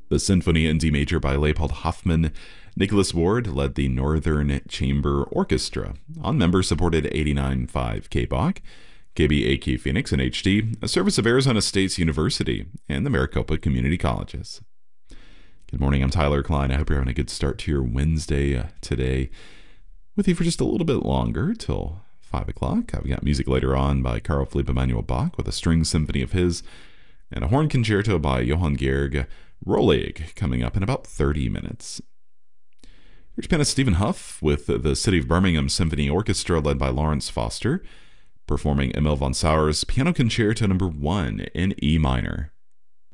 The Symphony in D major by Leopold Hoffmann. Nicholas Ward led the Northern Chamber Orchestra on member-supported 89.5 KBOC, KBAQ Phoenix and HD, a service of Arizona State University and the Maricopa Community Colleges. Good morning, I'm Tyler Klein. I hope you're having a good start to your Wednesday today. With you for just a little bit longer, till 5 o'clock. We got music later on by Carl Philipp Emanuel Bach with a string symphony of his, and a horn concerto by Johann Georg Rollig coming up in about 30 minutes. Here's pianist Stephen Huff with the City of Birmingham Symphony Orchestra led by Lawrence Foster, performing Emil von Sauer's Piano Concerto No. 1 in E minor.